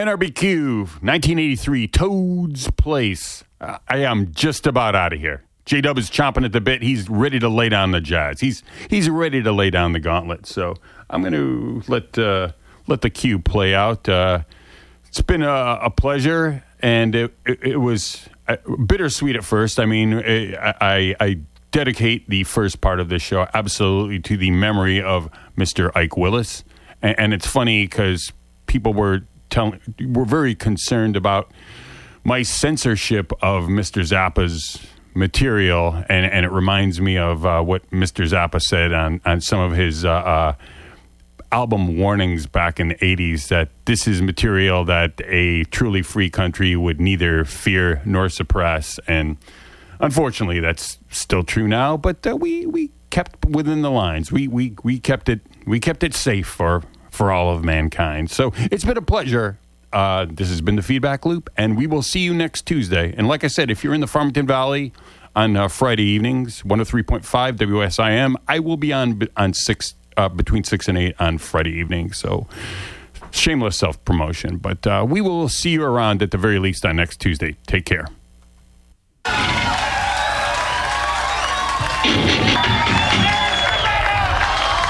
NRBQ, 1983, Toad's Place. I am just about out of here. J-Dub is chomping at the bit. He's ready to lay down the Jazz. He's ready to lay down the gauntlet. So I'm going to let the cue play out. It's been a pleasure, and it was bittersweet at first. I mean, I dedicate the first part of this show absolutely to the memory of Mr. Ike Willis. And it's funny because people were very concerned about my censorship of Mr. Zappa's material, and it reminds me of what Mr. Zappa said on some of his album warnings back in the 80s, that this is material that a truly free country would neither fear nor suppress. And unfortunately, that's still true now, but we kept within the lines. We kept it safe for all of mankind. So it's been a pleasure. This has been the Feedback Loop, and we will see you next Tuesday. And like I said, if you're in the Farmington Valley on Friday evenings, 103.5 WSIM, I will be on between 6 and 8 on Friday evening. So shameless self-promotion. But we will see you around at the very least on next Tuesday. Take care.